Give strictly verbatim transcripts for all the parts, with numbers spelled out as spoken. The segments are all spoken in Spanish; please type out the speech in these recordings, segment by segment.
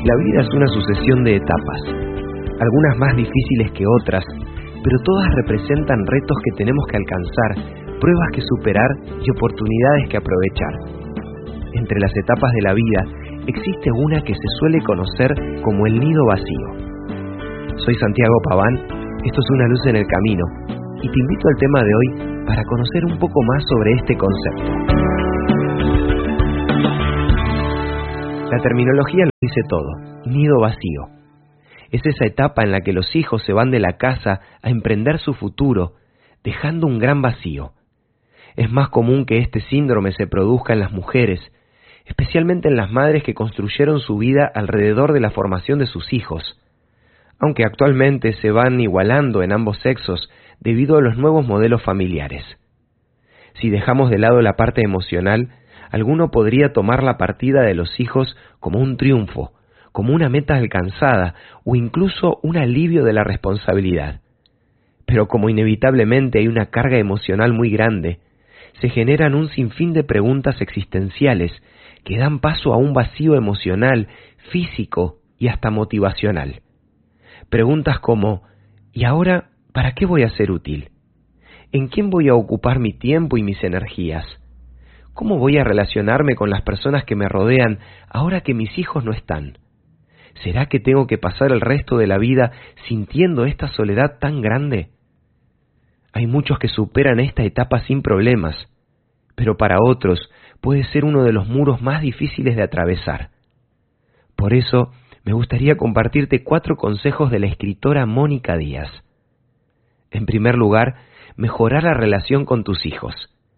La vida es una sucesión de etapas, algunas más difíciles que otras, pero todas representan retos que tenemos que alcanzar, pruebas que superar y oportunidades que aprovechar. Entre las etapas de la vida existe una que se suele conocer como el nido vacío. Soy Santiago Paván, esto es Una luz en el camino, y te invito al tema de hoy para conocer un poco más sobre este concepto. La terminología lo dice todo, nido vacío. Es esa etapa en la que los hijos se van de la casa a emprender su futuro, dejando un gran vacío. Es más común que este síndrome se produzca en las mujeres, especialmente en las madres que construyeron su vida alrededor de la formación de sus hijos, aunque actualmente se van igualando en ambos sexos debido a los nuevos modelos familiares. Si dejamos de lado la parte emocional, alguno podría tomar la partida de los hijos como un triunfo, como una meta alcanzada o incluso un alivio de la responsabilidad. Pero como inevitablemente hay una carga emocional muy grande, se generan un sinfín de preguntas existenciales que dan paso a un vacío emocional, físico y hasta motivacional. Preguntas como, ¿y ahora para qué voy a ser útil? ¿En quién voy a ocupar mi tiempo y mis energías? ¿Cómo voy a relacionarme con las personas que me rodean ahora que mis hijos no están? ¿Será que tengo que pasar el resto de la vida sintiendo esta soledad tan grande? Hay muchos que superan esta etapa sin problemas, pero para otros puede ser uno de los muros más difíciles de atravesar. Por eso, me gustaría compartirte cuatro consejos de la escritora Mónica Díaz. En primer lugar, mejorar la relación con tus hijos.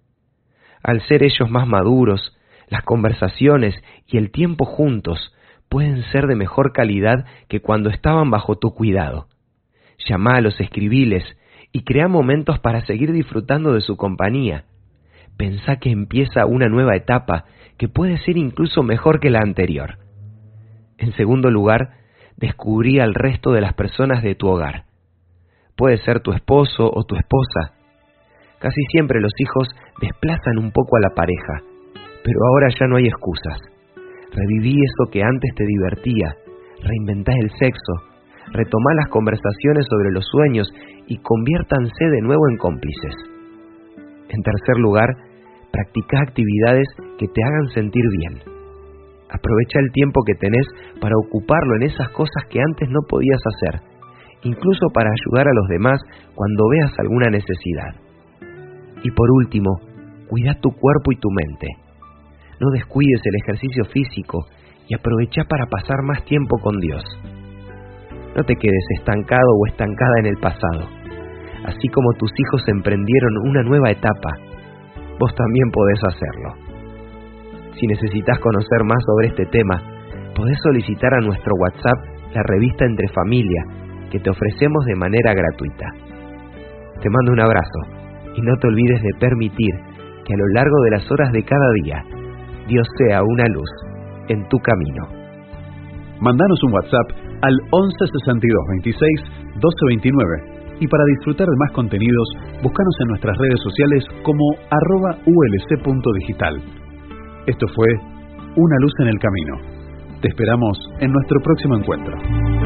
Al ser ellos más maduros, las conversaciones y el tiempo juntos pueden ser de mejor calidad que cuando estaban bajo tu cuidado. Llamalos, escribiles y crea momentos para seguir disfrutando de su compañía. Pensá que empieza una nueva etapa que puede ser incluso mejor que la anterior. En segundo lugar, descubrí al resto de las personas de tu hogar. Puede ser tu esposo o tu esposa. Casi siempre los hijos desplazan un poco a la pareja, pero ahora ya no hay excusas. Reviví eso que antes te divertía, reinventá el sexo, retomá las conversaciones sobre los sueños y conviértanse de nuevo en cómplices. En tercer lugar, practicá actividades que te hagan sentir bien. Aprovecha el tiempo que tenés para ocuparlo en esas cosas que antes no podías hacer, incluso para ayudar a los demás cuando veas alguna necesidad. Y por último, cuida tu cuerpo y tu mente. No descuides el ejercicio físico y aprovecha para pasar más tiempo con Dios. No te quedes estancado o estancada en el pasado. Así como tus hijos emprendieron una nueva etapa, vos también podés hacerlo. Si necesitas conocer más sobre este tema, podés solicitar a nuestro WhatsApp la revista Entre Familia, que te ofrecemos de manera gratuita. Te mando un abrazo. Y no te olvides de permitir que a lo largo de las horas de cada día, Dios sea una luz en tu camino. Mandanos un WhatsApp al once sesenta y dos veintiséis doce veintinueve y para disfrutar de más contenidos, búscanos en nuestras redes sociales como arroba ulc.digital. Esto fue Una luz en el camino. Te esperamos en nuestro próximo encuentro.